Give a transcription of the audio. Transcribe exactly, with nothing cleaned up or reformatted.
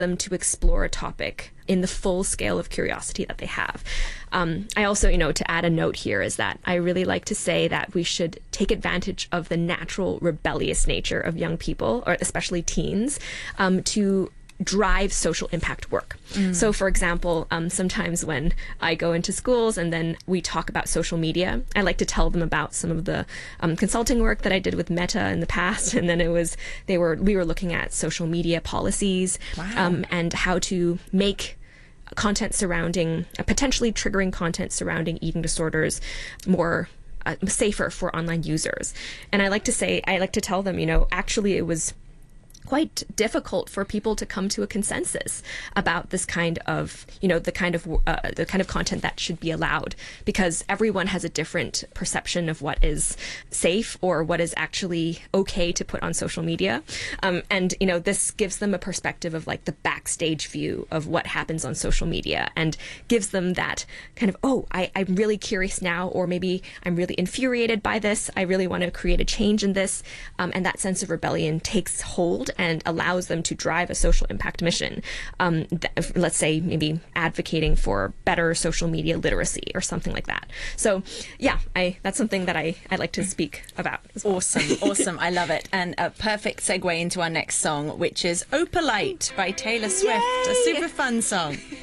them to explore a topic in the full scale of curiosity that they have. Um, I also, you know, to add a note here is that I really like to say that we should take advantage of the natural rebellious nature of young people, or especially teens, um, to drive social impact work. Mm. So, for example, um, sometimes when I go into schools and then we talk about social media, I like to tell them about some of the um, consulting work that I did with Meta in the past, and then it was they were we were looking at social media policies. Wow. um, and how to make content surrounding uh, potentially triggering content surrounding eating disorders more uh, safer for online users. And I like to say, I like to tell them, you know, actually it was quite difficult for people to come to a consensus about this kind of, you know, the kind of uh, the kind of content that should be allowed, because everyone has a different perception of what is safe or what is actually okay to put on social media. Um, and, you know, this gives them a perspective of like the backstage view of what happens on social media, and gives them that kind of, oh, I, I'm really curious now, or maybe I'm really infuriated by this. I really want to create a change in this. Um, and that sense of rebellion takes hold and allows them to drive a social impact mission. Um, th- let's say maybe advocating for better social media literacy or something like that. So yeah, I that's something that I, I like to speak about as well. Awesome, awesome. I love it. And a perfect segue into our next song, which is Opalite by Taylor Swift, Yay! A super fun song.